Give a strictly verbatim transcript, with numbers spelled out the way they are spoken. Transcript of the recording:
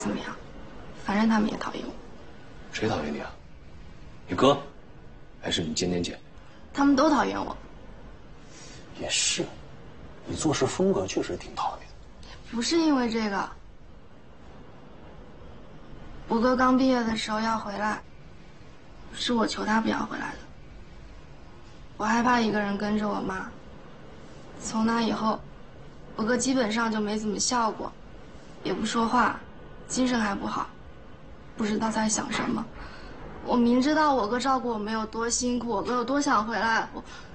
怎么样？反正他们也讨厌我。 谁讨厌你啊？你哥，还是你尖尖姐？ 他们都讨厌我。 也是，你做事风格确实挺讨厌。 不是因为这个。我哥刚毕业的时候要回来，是我求他不要回来的。我害怕一个人跟着我妈。从那以后，我哥基本上就没怎么笑过，也不说话，精神还不好，不知道在想什么。我明知道我哥照顾我们有多辛苦，我哥有多想回来，我